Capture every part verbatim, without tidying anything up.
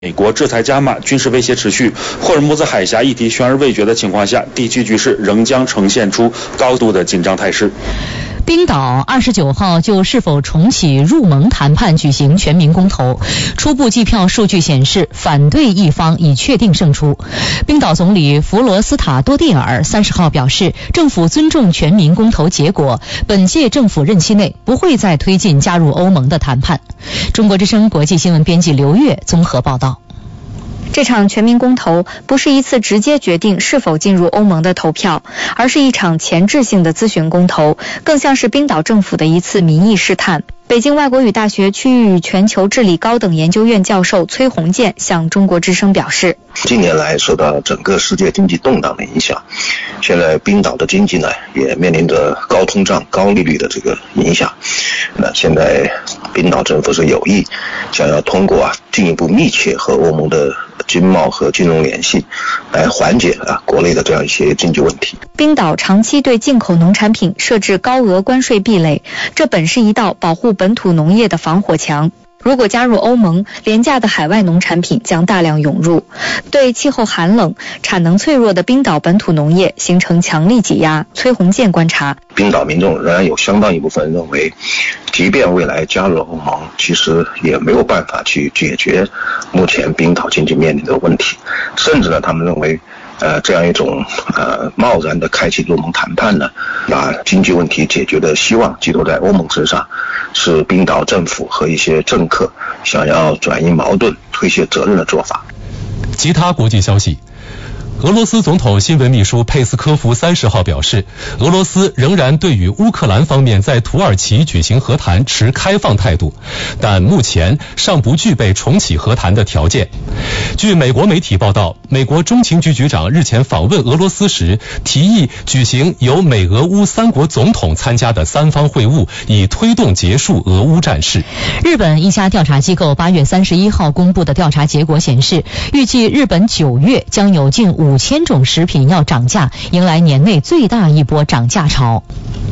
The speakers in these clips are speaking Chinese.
美国制裁加码，军事威胁持续，霍尔木兹海峡议题悬而未决的情况下，地区局势仍将呈现出高度的紧张态势。 冰岛二十九号就是否重启入盟谈判举行全民公投，初步计票数据显示，反对一方已确定胜出。冰岛总理弗罗斯塔多蒂尔三十号表示，政府尊重全民公投结果，本届政府任期内不会再推进加入欧盟的谈判。中国之声国际新闻编辑刘月综合报道。 这场全民公投不是一次直接决定是否进入欧盟的投票，而是一场前置性的咨询公投，更像是冰岛政府的一次民意试探。北京外国语大学区域与全球治理高等研究院教授崔洪建向中国之声表示， 近年来受到整个世界经济动荡的影响，现在冰岛的经济呢也面临着高通胀、高利率的这个影响。那现在冰岛政府是有意想要通过啊进一步密切和欧盟的经贸和金融联系，来缓解啊国内的这样一些经济问题。 冰岛长期对进口农产品设置高额关税壁垒，这本是一道保护本土农业的防火墙。如果加入欧盟，廉价的海外农产品将大量涌入，对气候寒冷、产能脆弱的冰岛本土农业形成强力挤压。崔洪建观察， 冰岛民众仍然有相当一部分人认为，即便未来加入欧盟，其实也没有办法去解决目前冰岛经济面临的问题，甚至呢，他们认为呃，这样一种呃贸然的开启入盟谈判呢，把经济问题解决的希望寄托在欧盟身上，是冰岛政府和一些政客想要转移矛盾、推卸责任的做法。 其他国际消息。俄罗斯总统新闻秘书佩斯科夫三十号表示，俄罗斯仍然对于乌克兰方面在土耳其举行和谈持开放态度，但目前尚不具备重启和谈的条件。据美国媒体报道，美国中情局局长日前访问俄罗斯时，提议举行由美俄乌三国总统参加的三方会晤，以推动结束俄乌战事。 日本一家调查机构八月三十一号公布的调查结果显示，预计日本九月将有近五千种食品要涨价，迎来年内最大一波涨价潮。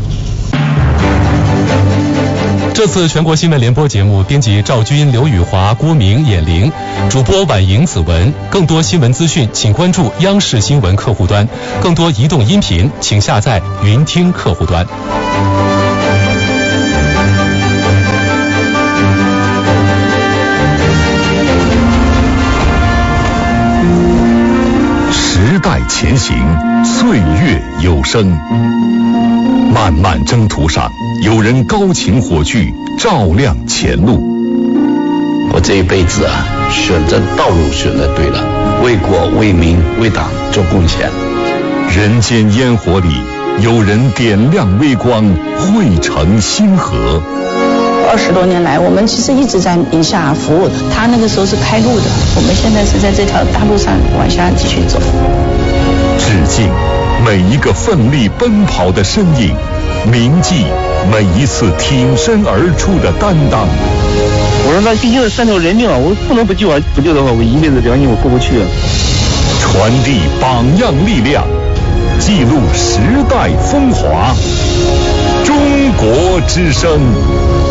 这次全国新闻联播节目，编辑赵军、刘宇华、郭明、闫玲，主播婉莹、子文。更多新闻资讯，请关注央视新闻客户端。更多移动音频，请下载云听客户端。 时代前行，岁月有声。漫漫征途上，有人高擎火炬，照亮前路。 我这一辈子啊，选择道路选择对了，为国为民为党做贡献。 人间烟火里，有人点亮微光，汇成星河。 二十多年来，我们其实一直在宁夏服务的。他那个时候是开路的，我们现在是在这条大路上往下继续走。 致敬每一个奋力奔跑的身影，铭记每一次挺身而出的担当。 我说那毕竟是三条人命啊，我不能不救啊！不救的话，我一辈子良心我过不去啊。 传递榜样力量，记录时代风华。中国之声。